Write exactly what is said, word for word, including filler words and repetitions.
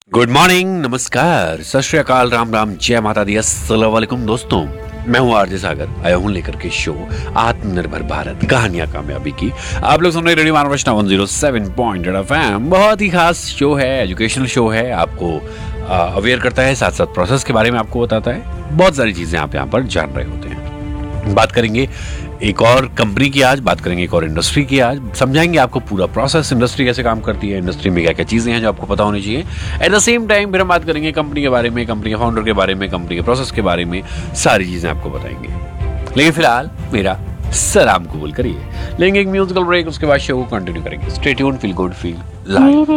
Good morning, नमस्कार, सत श्री अकाल, राम राम, जय माता दी, अस्सलाम वालेकुम दोस्तों। मैं हूं आरजे सागर, आया हूं लेकर के शो आत्मनिर्भर भारत, कहानियां कामयाबी की। आप लोग सुन रहे radio मानवष्टा one zero seven point eight FM. बहुत ही खास शो है, एजुकेशनल शो है, आपको अवेयर करता है, साथ साथ प्रोसेस के बारे में आपको बताता है। बहुत सारी चीजें आप यहाँ पर जान रहे होते हैं। बात करेंगे एक और कंपनी की, आज बात करेंगे एक और इंडस्ट्री की, आज समझाएंगे आपको पूरा प्रोसेस, इंडस्ट्री कैसे काम करती है, इंडस्ट्री में क्या क्या चीजें हैं जो आपको पता होनी चाहिए। एट द सेम टाइम फिर हम बात करेंगे कंपनी के बारे में, कंपनी के फाउंडर के बारे में, कंपनी के प्रोसेस के बारे में, सारी चीजें आपको बताएंगे। लेकिन फिलहाल मेरा सलाम कबूल करिए, लेंगे एक म्यूजिकल ब्रेक, उसके बाद शो को कंटिन्यू करेंगे। Stay tuned, feel good, feel live.